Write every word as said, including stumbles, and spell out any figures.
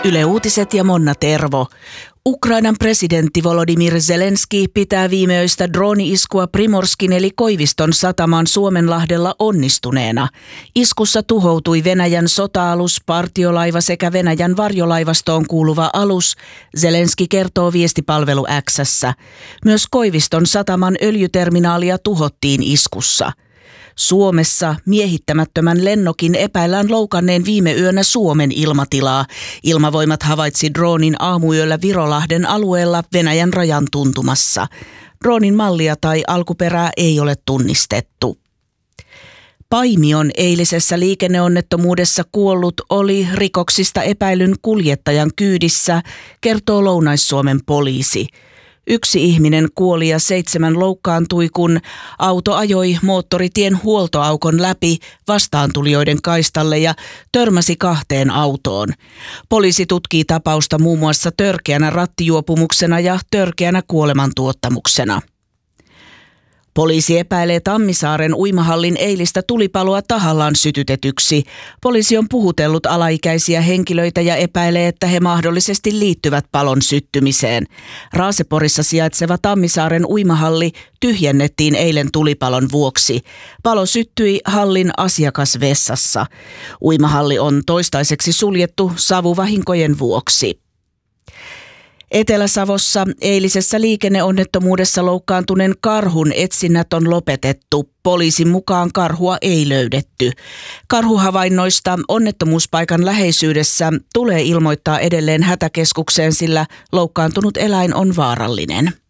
Yle Uutiset ja Monna Tervo. Ukrainan presidentti Volodymyr Zelenski pitää viimeöistä drooni-iskua Primorskin eli Koiviston sataman Suomenlahdella onnistuneena. Iskussa tuhoutui Venäjän sota-alus, partiolaiva sekä Venäjän varjolaivastoon kuuluva alus, Zelenski kertoo viestipalvelu X:ssä. Myös Koiviston sataman öljyterminaalia tuhottiin iskussa. Suomessa miehittämättömän lennokin epäillään loukanneen viime yönä Suomen ilmatilaa. Ilmavoimat havaitsi droonin aamuyöllä Virolahden alueella Venäjän rajan tuntumassa. Droonin mallia tai alkuperää ei ole tunnistettu. Paimion eilisessä liikenneonnettomuudessa kuollut oli rikoksista epäilyn kuljettajan kyydissä, kertoo Lounais-Suomen poliisi. Yksi ihminen kuoli ja seitsemän loukkaantui, kun auto ajoi moottoritien huoltoaukon läpi vastaantulijoiden kaistalle ja törmäsi kahteen autoon. Poliisi tutkii tapausta muun muassa törkeänä rattijuopumuksena ja törkeänä kuolemantuottamuksena. Poliisi epäilee Tammisaaren uimahallin eilistä tulipaloa tahallaan sytytetyksi. Poliisi on puhutellut alaikäisiä henkilöitä ja epäilee, että he mahdollisesti liittyvät palon syttymiseen. Raaseporissa sijaitseva Tammisaaren uimahalli tyhjennettiin eilen tulipalon vuoksi. Palo syttyi hallin asiakasvessassa. Uimahalli on toistaiseksi suljettu savuvahinkojen vuoksi. Etelä-Savossa eilisessä liikenneonnettomuudessa loukkaantuneen karhun etsinnät on lopetettu. Poliisin mukaan karhua ei löydetty. Karhuhavainnoista onnettomuuspaikan läheisyydessä tulee ilmoittaa edelleen hätäkeskukseen, sillä loukkaantunut eläin on vaarallinen.